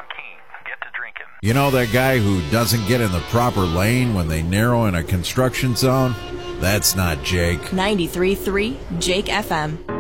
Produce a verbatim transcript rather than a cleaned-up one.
on King. Get to drinking. You know that guy who doesn't get in the proper lane when they narrow in a construction zone? That's not Jake. ninety-three point three Jake F M.